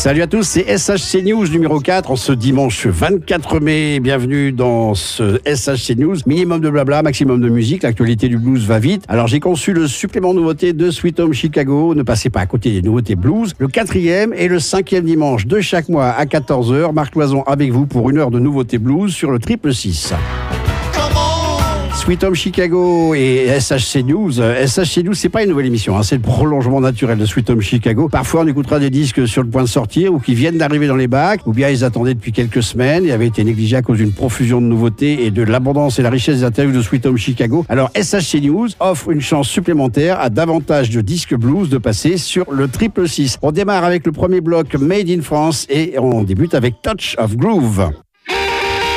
Salut à tous, c'est SHC News numéro 4 en ce dimanche 24 mai. Bienvenue dans ce SHC News. Minimum de blabla, maximum de musique. L'actualité du blues va vite. Alors j'ai conçu le supplément nouveauté de Sweet Home Chicago. Ne passez pas à côté des nouveautés blues. Le 4e et le 5e dimanche de chaque mois à 14h. Marc Loison avec vous pour une heure de nouveautés blues sur le 666. Sweet Home Chicago et SHC News. SHC News, c'est pas une nouvelle émission, c'est le prolongement naturel de Sweet Home Chicago. Parfois, on écoutera des disques sur le point de sortir ou qui viennent d'arriver dans les bacs, ou bien ils attendaient depuis quelques semaines et avaient été négligés à cause d'une profusion de nouveautés et de l'abondance et la richesse des interviews de Sweet Home Chicago. Alors, SHC News offre une chance supplémentaire à davantage de disques blues de passer sur le 666. On démarre avec le premier bloc Made in France et on débute avec Touch of Groove.